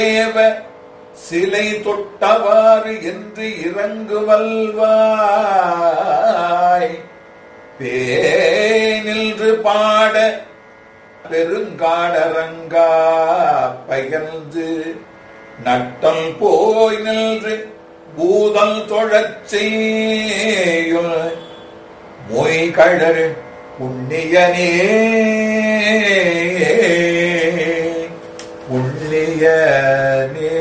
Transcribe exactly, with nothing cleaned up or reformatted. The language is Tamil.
சிலை தொட்டவாறு என்று இறங்குவல்வாய் பேனின்று பாட பெருங்காடரங்கா பகர்ந்து நட்டம் போய் நின்று பூதல் தொழச் செய்யுள் மொய் கழறு புண்ணியனே புண்ணியனே